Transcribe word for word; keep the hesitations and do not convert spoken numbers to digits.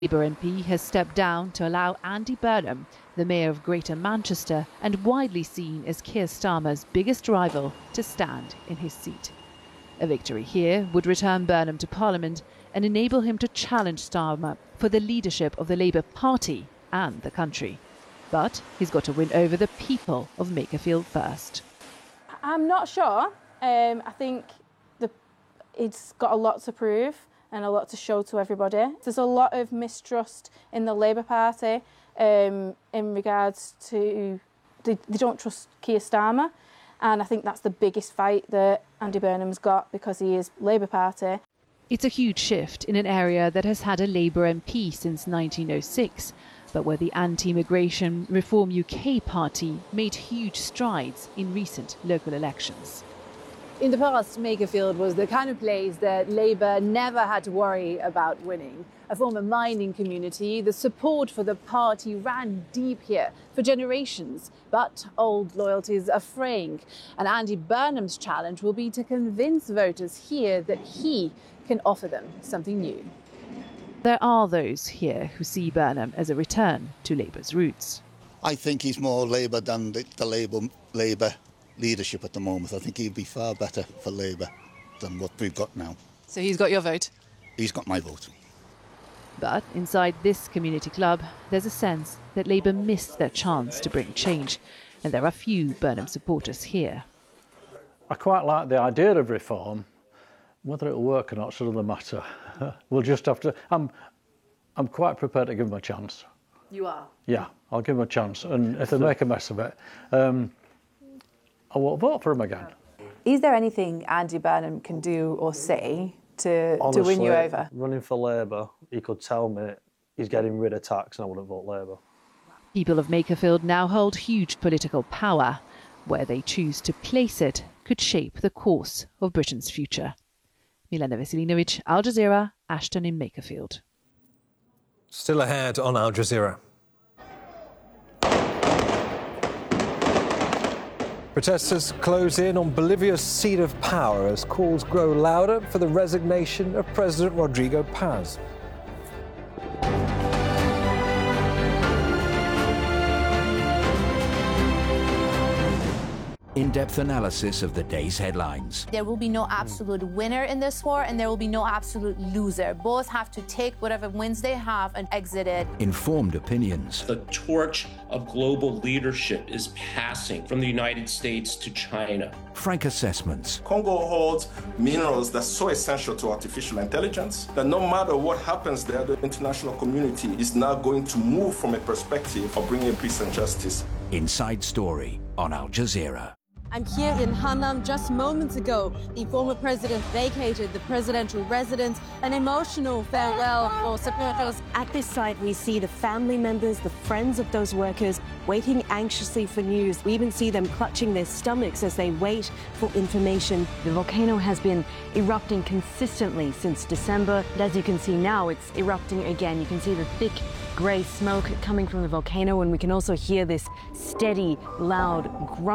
Labour M P has stepped down to allow Andy Burnham, the mayor of Greater Manchester and widely seen as Keir Starmer's biggest rival, to stand in his seat. A victory here would return Burnham to Parliament and enable him to challenge Starmer for the leadership of the Labour Party and the country. But he's got to win over the people of Makerfield first. I'm not sure. Um, I think the, it's got a lot to prove and a lot to show to everybody. There's a lot of mistrust in the Labour Party um, in regards to they, they don't trust Keir Starmer, and I think that's the biggest fight that Andy Burnham's got because he is Labour Party. It's a huge shift in an area that has had a Labour M P since nineteen oh six, but where the Anti-Immigration Reform U K party made huge strides in recent local elections. In the past, Makerfield was the kind of place that Labour never had to worry about winning. A former mining community, the support for the party ran deep here for generations. But old loyalties are fraying. And Andy Burnham's challenge will be to convince voters here that he can offer them something new. There are those here who see Burnham as a return to Labour's roots. I think he's more Labour than the, the Labour, Labour leadership at the moment. I think he'd be far better for Labour than what we've got now. So he's got your vote? He's got my vote. But inside this community club, there's a sense that Labour missed their chance to bring change, and there are few Burnham supporters here. I quite like the idea of reform. Whether it'll work or not is another matter. We'll just have to... I'm, I'm quite prepared to give them a chance. You are? Yeah, I'll give them a chance, and if they make a mess of it, um, I won't vote for him again. Is there anything Andy Burnham can do or say to, Honestly, to win you over? Running for Labour, he could tell me he's getting rid of tax and I wouldn't vote Labour. People of Makerfield now hold huge political power. Where they choose to place it could shape the course of Britain's future. Milena Veselinovic, Al Jazeera, Ashton in Makerfield. Still ahead on Al Jazeera. Protesters close in on Bolivia's seat of power as calls grow louder for the resignation of President Rodrigo Paz. In-depth analysis of the day's headlines. There will be no absolute winner in this war, and there will be no absolute loser. Both have to take whatever wins they have and exit it. Informed opinions. The torch of global leadership is passing from the United States to China. Frank assessments. Congo holds minerals that's so essential to artificial intelligence that no matter what happens there, the international community is now going to move from a perspective of bringing peace and justice. Inside Story on Al Jazeera. I'm here in Hanam. Just moments ago, the former president vacated the presidential residence, an emotional farewell for supporters. At this site, we see the family members, the friends of those workers, waiting anxiously for news. We even see them clutching their stomachs as they wait for information. The volcano has been erupting consistently since December. But as you can see now, it's erupting again. You can see the thick grey smoke coming from the volcano, and we can also hear this steady, loud grunt.